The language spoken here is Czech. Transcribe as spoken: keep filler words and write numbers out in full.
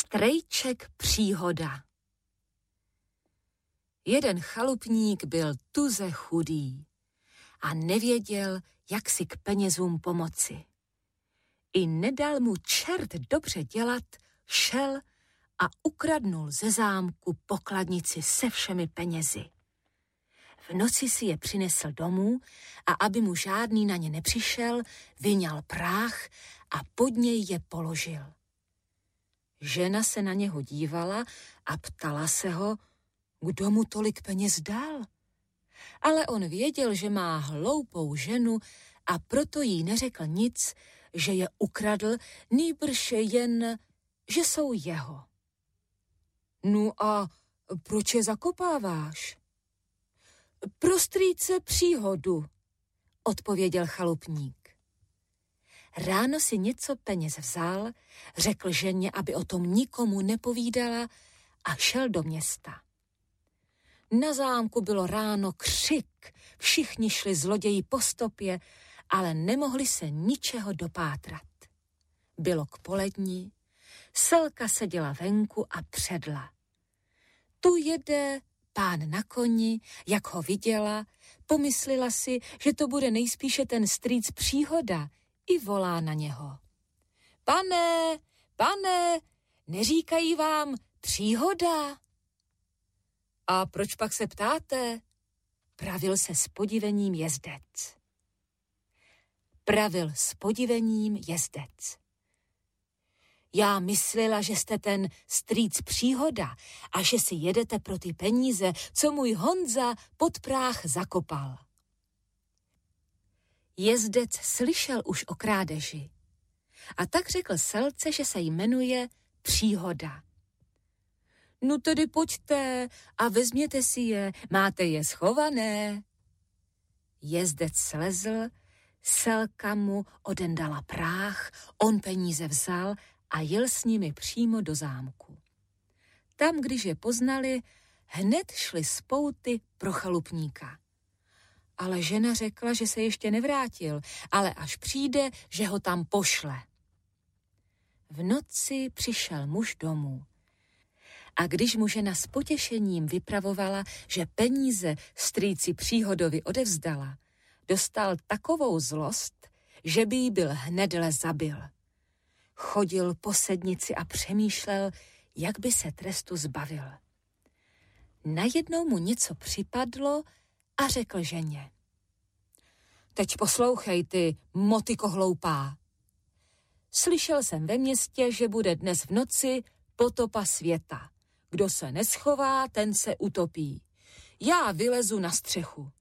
Strejček příhoda. Jeden chalupník byl tuze chudý a nevěděl, jak si k penězům pomoci. I nedal mu čert dobře dělat, šel a ukradnul ze zámku pokladnici se všemi penězi. V noci si je přinesl domů a aby mu žádný na ně nepřišel, vyňal práh a pod něj je položil. Žena se na něho dívala a ptala se ho, kdo mu tolik peněz dal. Ale on věděl, že má hloupou ženu a proto jí neřekl nic, že je ukradl, nýbrž jen, že jsou jeho. No a proč je zakopáváš? Pro strýce příhodu, odpověděl chalupník. Ráno si něco peněz vzal, řekl ženě, aby o tom nikomu nepovídala a šel do města. Na zámku bylo ráno křik, všichni šli zloději po stopě, ale nemohli se ničeho dopátrat. Bylo k poledni, Selka seděla venku a předla. Tu jede pán na koni, jak ho viděla, pomyslela si, že to bude nejspíše ten strýc Příhoda, i volá na něho. Pane, pane, neříkají vám Příhoda? A proč pak se ptáte? Pravil se s podivením jezdec. Pravil s podivením jezdec. Já myslela, že jste ten strýc Příhoda a že si jedete pro ty peníze, co můj Honza pod práh zakopal. Jezdec slyšel už o krádeži a tak řekl Selce, že se jmenuje Příhoda. No tedy pojďte a vezměte si je, máte je schované. Jezdec slezl, Selka mu odendala práh, on peníze vzal a jel s nimi přímo do zámku. Tam, když je poznali, hned šli z pouty pro chalupníka. Ale žena řekla, že se ještě nevrátil, ale až přijde, že ho tam pošle. V noci přišel muž domů. A když mu žena s potěšením vypravovala, že peníze strýci Příhodovi odevzdala, dostal takovou zlost, že by jí byl hnedle zabil. Chodil po sednici a přemýšlel, jak by se trestu zbavil. Najednou mu něco připadlo a řekl ženě. Teď poslouchej, ty motyko hloupá. Slyšel jsem ve městě, že bude dnes v noci potopa světa. Kdo se neschová, ten se utopí. Já vylezu na střechu.